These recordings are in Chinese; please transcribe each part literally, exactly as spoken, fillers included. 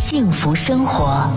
幸福生活。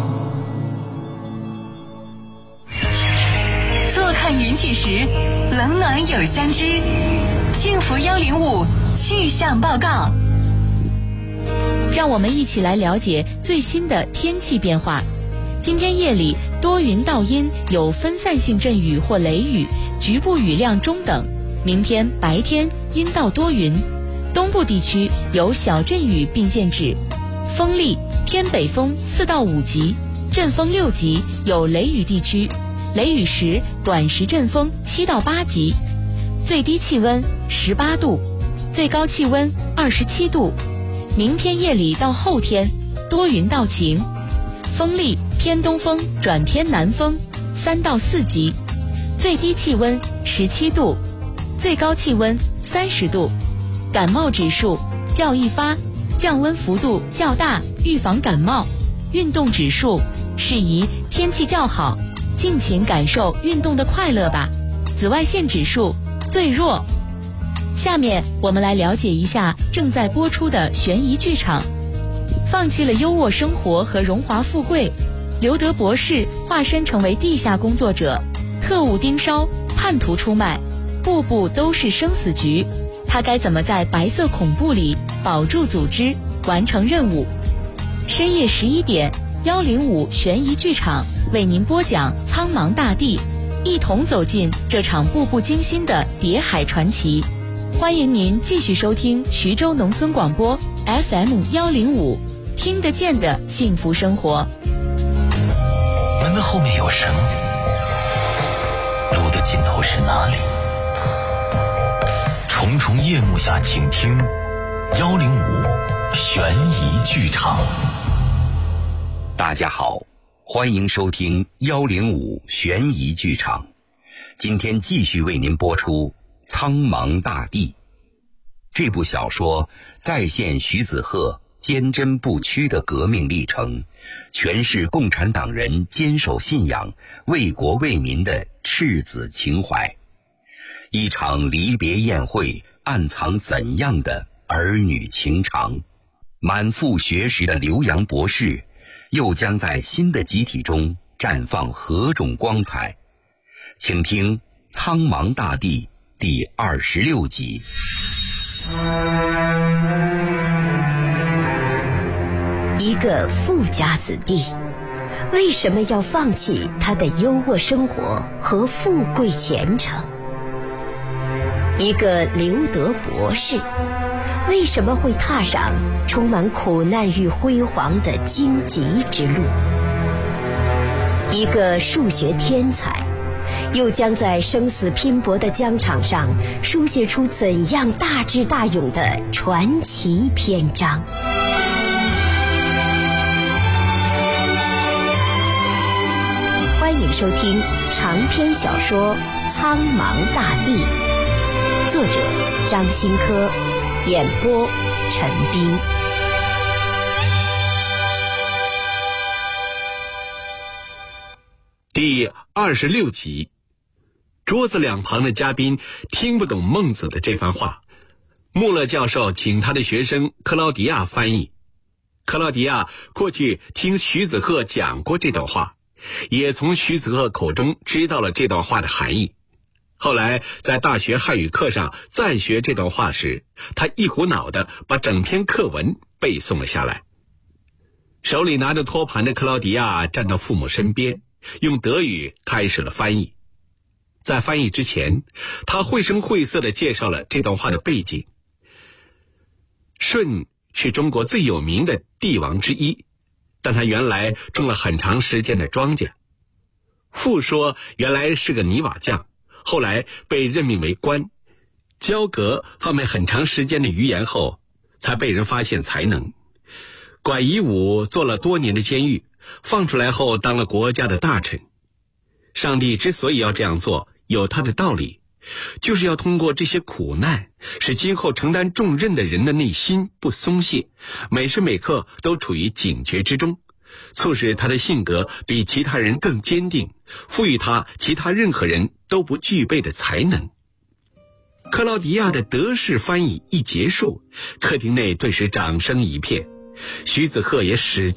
坐看云起时，冷暖有相知。幸福幺零五气象报告， 让我们一起来了解最新的天气变化。今天夜里多云到阴，有分散性阵雨或雷雨，局部雨量中等。明天白天阴到多云，东部地区有小阵雨并见指，风力偏北风四到五级，阵风六级，有雷雨地区，雷雨时短时阵风七到八级。最低气温十八度，最高气温二十七度。明天夜里到后天多云到晴，风力偏东风转偏南风三到四级，最低气温十七度，最高气温三十度。感冒指数较易发，降温幅度较大，预防感冒。运动指数适宜天气较好，尽情感受运动的快乐吧。紫外线指数最弱。下面我们来了解一下正在播出的悬疑剧场。放弃了优渥生活和荣华富贵，刘德博士化身成为地下工作者，特务盯梢，叛徒出卖，步步都是生死局。他该怎么在白色恐怖里保住组织，完成任务？深夜十一点，幺零五悬疑剧场为您播讲《苍茫大地》，一同走进这场步步惊心的谍海传奇。欢迎您继续收听徐州农村广播 F M 幺零五，听得见的幸福生活。 门的后面有绳，路的尽头是哪里？重重夜幕下，请听幺零五悬疑剧场。 大家好，欢迎收听幺零五悬疑剧场。今天继续为您播出《苍茫大地》这部小说，再现徐子鹤坚贞不屈的革命历程，诠释共产党人坚守信仰、为国为民的赤子情怀。一场离别宴会暗藏怎样的儿女情长？满腹学识的刘洋博士又将在新的集体中绽放何种光彩？请听《苍茫大地》第二十六集。 一个富家子弟为什么要放弃他的优渥生活和富贵前程？一个刘德博士为什么会踏上充满苦难与辉煌的荆棘之路？一个数学天才又将在生死拼搏的疆场上书写出怎样大智大勇的传奇篇章？欢迎收听长篇小说《苍茫大地》，作者张新科，演播陈斌。 第二十六集。桌子两旁的嘉宾听不懂孟子的这番话，穆勒教授请他的学生克劳迪亚翻译。克劳迪亚过去听徐子鹤讲过这段话，也从徐子鹤口中知道了这段话的含义。后来在大学汉语课上再学这段话时，他一股脑地把整篇课文背诵了下来。手里拿着托盘的克劳迪亚站到父母身边，用德语开始了翻译。在翻译之前，他绘声绘色地介绍了这段话的背景。舜是中国最有名的帝王之一，但他原来种了很长时间的庄稼。父说原来是个泥瓦匠，后来被任命为官。焦革放备很长时间的余言后，才被人发现才能。管夷吾做了多年的监狱，放出来后当了国家的大臣。上帝之所以要这样做，有他的道理，就是要通过这些苦难，使今后承担重任的人的内心不松懈，每时每刻都处于警觉之中，促使他的性格比其他人更坚定，赋予他其他任何人都不具备的才能。克劳迪亚的德式翻译一结束，客厅内顿时掌声一片，徐子鹤也使